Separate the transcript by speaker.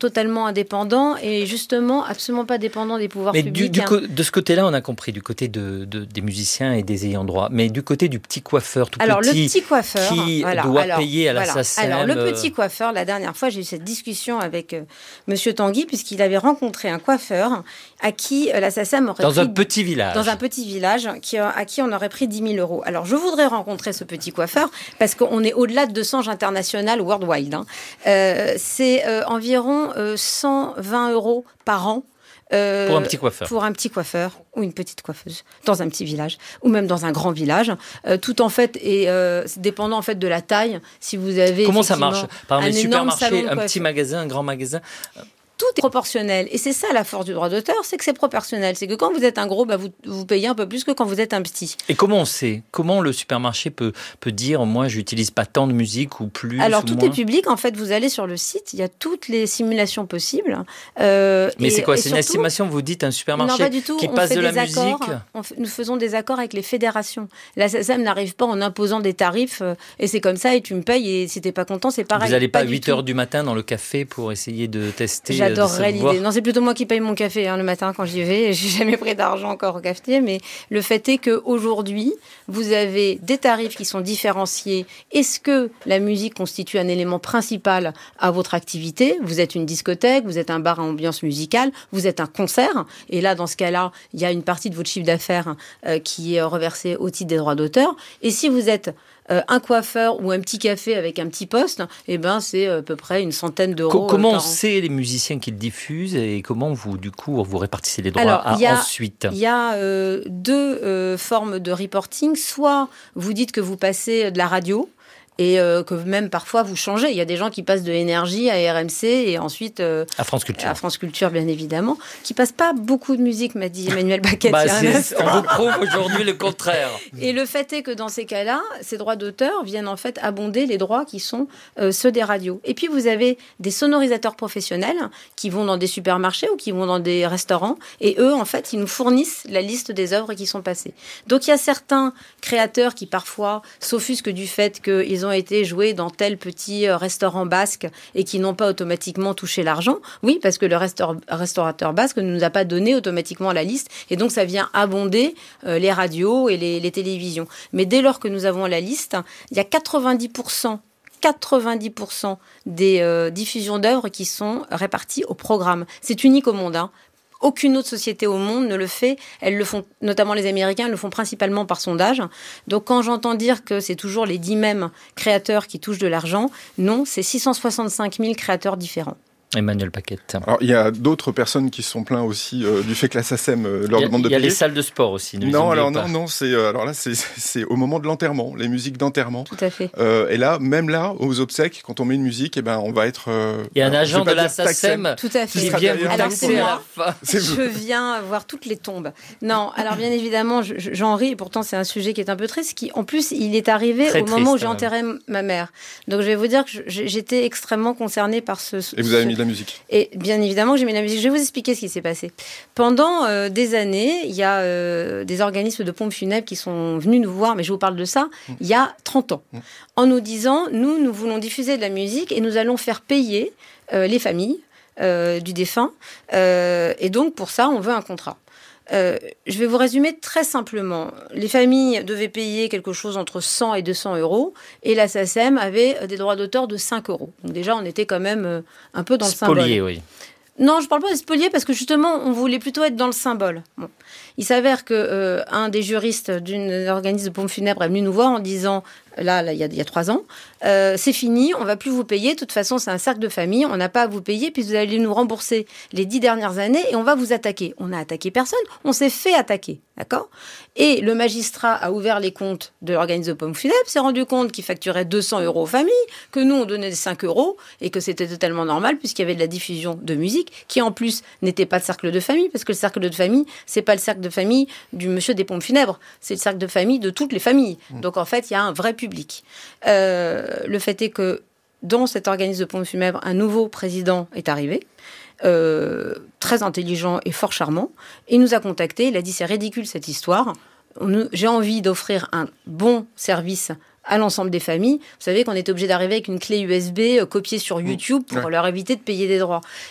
Speaker 1: totalement indépendant et justement absolument pas dépendant des pouvoirs publics.
Speaker 2: De ce côté-là, on a compris, du côté des musiciens et des ayants droit. Mais du côté du petit coiffeur,
Speaker 1: le petit coiffeur,
Speaker 2: qui doit payer à la SACEM.
Speaker 1: Alors, le petit coiffeur, la dernière fois, j'ai eu cette discussion avec Monsieur Tanguy, puisqu'il avait rencontré un coiffeur à qui la SACEM aurait
Speaker 2: Dans un petit village,
Speaker 1: à qui on aurait pris 10 000 €. Alors, je voudrais rencontrer ce petit coiffeur, parce qu'on est au-delà de 200 international worldwide. C'est environ 120 € par an.
Speaker 2: Pour un petit coiffeur.
Speaker 1: Pour un petit coiffeur ou une petite coiffeuse dans un petit village ou même dans un grand village. Tout en fait est dépendant en fait de la taille. Si vous avez
Speaker 2: comment ça marche par exemple, les supermarchés, un petit magasin, un grand magasin.
Speaker 1: Tout est proportionnel. Et c'est ça la force du droit d'auteur, c'est que c'est proportionnel. C'est que quand vous êtes un gros, vous payez un peu plus que quand vous êtes un petit.
Speaker 2: Et comment on sait ? Comment le supermarché peut dire, moi, j'utilise pas tant de musique ou plus ?
Speaker 1: Alors,
Speaker 2: ou
Speaker 1: tout
Speaker 2: moins.
Speaker 1: est public. En fait, vous allez sur le site, il y a toutes les simulations possibles.
Speaker 2: Mais c'est quoi ? C'est une estimation, vous dites, un supermarché
Speaker 1: non, pas du tout.
Speaker 2: qui passe de la musique ?
Speaker 1: Nous faisons des accords avec les fédérations. La SACEM n'arrive pas en imposant des tarifs et c'est comme ça et tu me payes et si t'es pas content, c'est pareil.
Speaker 2: Vous n'allez pas à 8h du matin dans le café pour essayer de tester.
Speaker 1: J'adorerais l'idée. Non, c'est plutôt moi qui paye mon café le matin quand j'y vais. J'ai jamais pris d'argent encore au cafetier, mais le fait est qu'aujourd'hui, vous avez des tarifs qui sont différenciés. Est-ce que la musique constitue un élément principal à votre activité ? Vous êtes une discothèque, vous êtes un bar à ambiance musicale, vous êtes un concert. Et là, dans ce cas-là, il y a une partie de votre chiffre d'affaires qui est reversée au titre des droits d'auteur. Et si vous êtes un coiffeur ou un petit café avec un petit poste, c'est à peu près une centaine d'euros.
Speaker 2: Comment
Speaker 1: par
Speaker 2: on
Speaker 1: an.
Speaker 2: sait les musiciens qui le diffusent et comment vous répartissez les droits ensuite ?
Speaker 1: Il y a deux formes de reporting. Soit vous dites que vous passez de la radio, et que même parfois vous changez. Il y a des gens qui passent de Énergie à RMC et ensuite
Speaker 2: à France Culture.
Speaker 1: À France Culture, bien évidemment, qui passent pas beaucoup de musique, m'a dit Emmanuel Baquet.
Speaker 2: On vous prouve aujourd'hui le contraire.
Speaker 1: Et le fait est que dans ces cas-là, ces droits d'auteur viennent en fait abonder les droits qui sont ceux des radios. Et puis vous avez des sonorisateurs professionnels qui vont dans des supermarchés ou qui vont dans des restaurants et eux, en fait, ils nous fournissent la liste des œuvres qui sont passées. Donc il y a certains créateurs qui parfois s'offusquent du fait qu'ils ont été joués dans tel petit restaurant basque et qui n'ont pas automatiquement touché l'argent. Oui, parce que le restaurateur basque ne nous a pas donné automatiquement la liste et donc ça vient abonder les radios et les télévisions. Mais dès lors que nous avons la liste, il y a 90% des diffusions d'œuvres qui sont réparties au programme. C'est unique au monde, Aucune autre société au monde ne le fait. Elles le font, notamment les Américains, le font principalement par sondage. Donc quand j'entends dire que c'est toujours les 10 mêmes créateurs qui touchent de l'argent, non, c'est 665 000 créateurs différents.
Speaker 2: Emmanuel Paquette.
Speaker 3: Alors, il y a d'autres personnes qui se sont plaints aussi du fait que la SACEM leur demande de payer.
Speaker 2: Il y a les salles de sport aussi.
Speaker 3: Non, c'est au moment de l'enterrement, les musiques d'enterrement.
Speaker 1: Tout à fait.
Speaker 3: Et là, même là, aux obsèques, quand on met une musique, on va être...
Speaker 2: il y a un agent de la SACEM
Speaker 1: tout à fait.
Speaker 2: qui vient vous taxer à la fin.
Speaker 1: Je viens voir toutes les tombes. Non, alors bien évidemment, j'en ris, et pourtant c'est un sujet qui est un peu triste, qui en plus, il est arrivé au moment où j'ai enterré ma mère. Donc je vais vous dire que j'étais extrêmement concernée par ce...
Speaker 3: Et vous avez mis de la musique.
Speaker 1: Et bien évidemment, j'ai mis de la musique. Je vais vous expliquer ce qui s'est passé. Pendant des années, il y a des organismes de pompes funèbres qui sont venus nous voir, mais je vous parle de ça, il y a 30 ans, en nous disant, nous voulons diffuser de la musique et nous allons faire payer les familles du défunt. Et donc, pour ça, on veut un contrat. Je vais vous résumer très simplement. Les familles devaient payer quelque chose entre 100 et 200 euros et la SACEM avait des droits d'auteur de 5 euros. Donc déjà, on était quand même un peu dans le symbole.
Speaker 2: Spolié, oui.
Speaker 1: Non, je ne parle pas de spolier parce que justement, on voulait plutôt être dans le symbole. Bon. Il s'avère qu'un des juristes d'un organisme de pompes funèbres est venu nous voir en disant, il y a 3 ans, c'est fini, on ne va plus vous payer, de toute façon c'est un cercle de famille, on n'a pas à vous payer, puis vous allez nous rembourser les 10 dernières années et on va vous attaquer. On n'a attaqué personne, on s'est fait attaquer, d'accord ? Et le magistrat a ouvert les comptes de l'organisme de pompes funèbres, s'est rendu compte qu'il facturait 200 euros aux familles, que nous on donnait 5 euros et que c'était totalement normal puisqu'il y avait de la diffusion de musique qui en plus n'était pas de cercle de famille, parce que le cercle de famille, c'est pas le cercle de famille du monsieur des pompes funèbres, c'est le cercle de famille de toutes les familles. Donc en fait, il y a un vrai public. Le fait est que dans cet organisme de pompes funèbres, un nouveau président est arrivé, très intelligent et fort charmant, et il nous a contactés, il a dit c'est ridicule cette histoire, j'ai envie d'offrir un bon service à l'ensemble des familles. Vous savez qu'on était obligé d'arriver avec une clé USB copiée sur YouTube pour leur éviter de payer des droits.